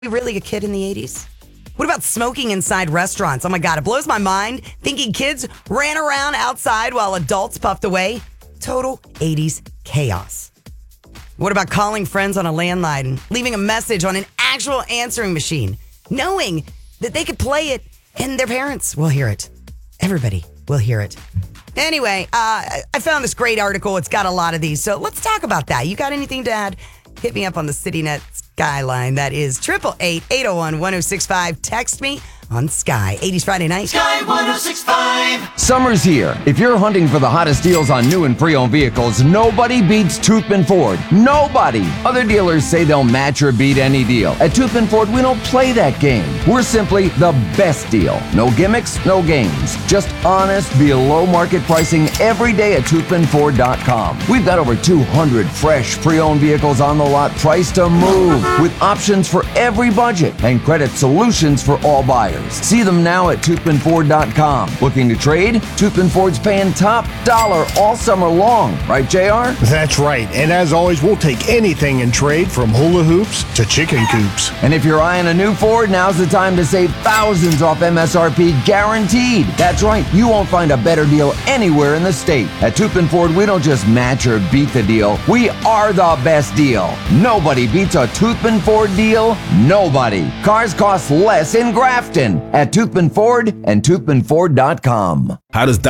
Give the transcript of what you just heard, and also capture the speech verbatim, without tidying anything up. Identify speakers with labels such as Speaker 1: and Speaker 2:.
Speaker 1: really a kid in the eighties? What about smoking inside restaurants? Oh my God, it blows my mind thinking kids ran around outside while adults puffed away. Total eighties chaos. What about calling friends on a landline and leaving a message on an actual answering machine, knowing that they could play it and their parents will hear it? Everybody will hear it. Anyway, uh, I found this great article. It's got a lot of these. So let's talk about that. You got anything to add? Hit me up on the CityNet Skyline. That is eight eight eight, eight oh one, one oh six five. Text me on Sky. eighties Friday night.
Speaker 2: Sky one oh six five.
Speaker 3: Summer's here. If you're hunting for the hottest deals on new and pre-owned vehicles, nobody beats Toothman Ford. Nobody. Other dealers say they'll match or beat any deal. At Toothman Ford, we don't play that game. We're simply the best deal. No gimmicks, no games. Just honest, below market pricing every day at toothman ford dot com. We've got over two hundred fresh pre-owned vehicles on the lot priced to move with options for every budget and credit solutions for all buyers. See them now at toothman ford dot com. Looking to trade? Toothman Ford's paying top dollar all summer long. Right, J R?
Speaker 4: That's right. And as always, we'll take anything in trade from hula hoops to chicken coops.
Speaker 3: And if you're eyeing a new Ford, now's the time to save thousands off M S R P guaranteed. That's right. You won't find a better deal anywhere in the state. At Toothman Ford, we don't just match or beat the deal. We are the best deal. Nobody beats a Toothman Ford deal. Nobody. Cars cost less in Grafton at Toothman Ford and toothman ford dot com.
Speaker 5: How does